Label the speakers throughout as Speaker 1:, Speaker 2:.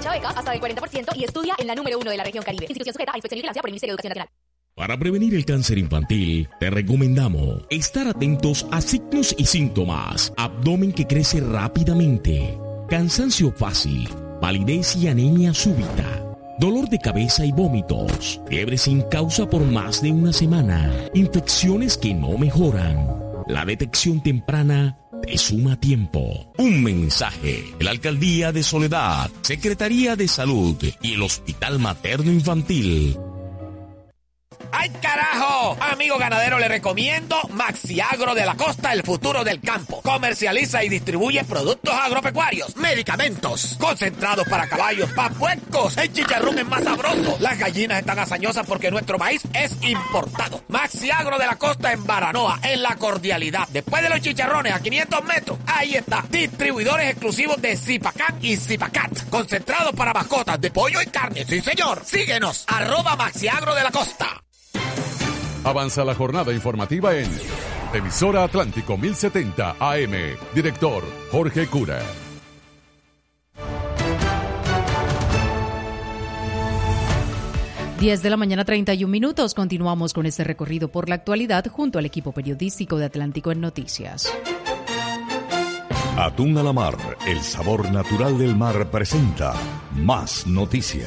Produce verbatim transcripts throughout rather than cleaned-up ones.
Speaker 1: Aprovecha becas hasta del cuarenta por ciento y estudia en la número uno de la región Caribe. Institución sujeta a inspección y vigilancia por el Ministerio de Educación Nacional.
Speaker 2: Para prevenir el cáncer infantil, te recomendamos estar atentos a signos y síntomas. Abdomen que crece rápidamente, cansancio fácil, palidez y anemia súbita, dolor de cabeza y vómitos, fiebre sin causa por más de una semana, infecciones que no mejoran. La detección temprana te suma tiempo. Un mensaje de la Alcaldía de Soledad, Secretaría de Salud y el Hospital Materno Infantil.
Speaker 3: ¡Ay, carajo! Amigo ganadero, le recomiendo Maxiagro de la Costa, el futuro del campo. Comercializa y distribuye productos agropecuarios, medicamentos, concentrados para caballos, para puercos. El chicharrón es más sabroso. Las gallinas están hazañosas porque nuestro maíz es importado. Maxiagro de la Costa en Baranoa, en La Cordialidad. Después de los chicharrones, a quinientos metros, ahí está. Distribuidores exclusivos de Zipacán y Zipacat. Concentrados para mascotas de pollo y carne. Sí, señor. Síguenos. Arroba Maxiagro de la Costa.
Speaker 4: Avanza la jornada informativa en Emisora Atlántico mil setenta A M. Director Jorge Cura.
Speaker 5: diez de la mañana, treinta y un minutos. Continuamos con este recorrido por la actualidad junto al equipo periodístico de Atlántico en Noticias.
Speaker 6: Atún a la mar, el sabor natural del mar presenta más noticias.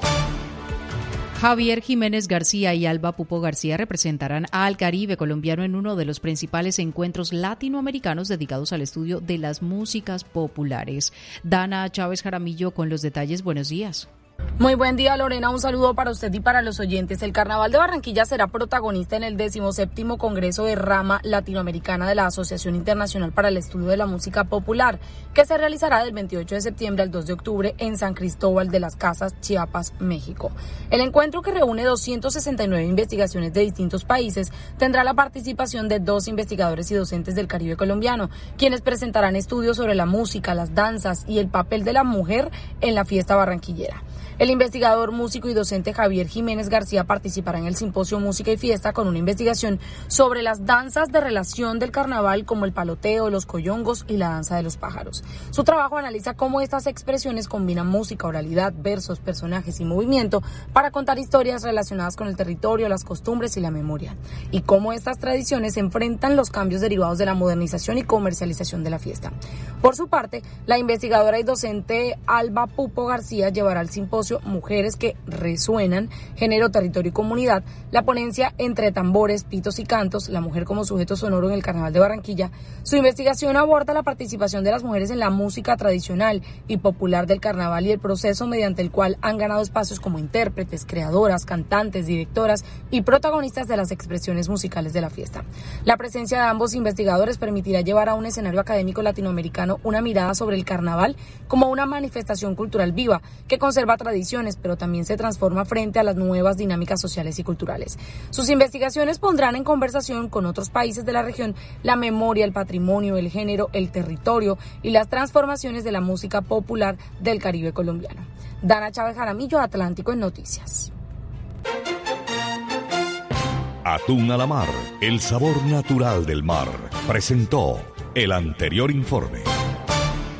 Speaker 5: Javier Jiménez García y Alba Pupo García representarán al Caribe colombiano en uno de los principales encuentros latinoamericanos dedicados al estudio de las músicas populares. Dana Chávez Jaramillo con los detalles. Buenos días.
Speaker 7: Muy buen día, Lorena, un saludo para usted y para los oyentes. El Carnaval de Barranquilla será protagonista en el decimoséptimo Congreso de Rama Latinoamericana de la Asociación Internacional para el Estudio de la Música Popular, que se realizará del veintiocho de septiembre al dos de octubre en San Cristóbal de las Casas, Chiapas, México. El encuentro, que reúne doscientas sesenta y nueve investigaciones de distintos países, tendrá la participación de dos investigadores y docentes del Caribe colombiano, quienes presentarán estudios sobre la música, las danzas y el papel de la mujer en la fiesta barranquillera. El investigador, músico y docente Javier Jiménez García participará en el simposio Música y Fiesta con una investigación sobre las danzas de relación del carnaval, como el paloteo, los coyongos y la danza de los pájaros. Su trabajo analiza cómo estas expresiones combinan música, oralidad, versos, personajes y movimiento para contar historias relacionadas con el territorio, las costumbres y la memoria, y cómo estas tradiciones enfrentan los cambios derivados de la modernización y comercialización de la fiesta. Por su parte, la investigadora y docente Alba Pupo García llevará al simposio Mujeres que Resuenan, Género, Territorio y Comunidad, la ponencia Entre Tambores, Pitos y Cantos, la mujer como sujeto sonoro en el Carnaval de Barranquilla. Su investigación aborda la participación de las mujeres en la música tradicional y popular del carnaval y el proceso mediante el cual han ganado espacios como intérpretes, creadoras, cantantes, directoras y protagonistas de las expresiones musicales de la fiesta. La presencia de ambos investigadores permitirá llevar a un escenario académico latinoamericano una mirada sobre el carnaval como una manifestación cultural viva que conserva tradiciones, pero también se transforma frente a las nuevas dinámicas sociales y culturales. Sus investigaciones pondrán en conversación con otros países de la región la memoria, el patrimonio, el género, el territorio y las transformaciones de la música popular del Caribe colombiano. Dana Chávez Jaramillo, Atlántico en Noticias.
Speaker 6: Atún a la mar, el sabor natural del mar, presentó el anterior informe.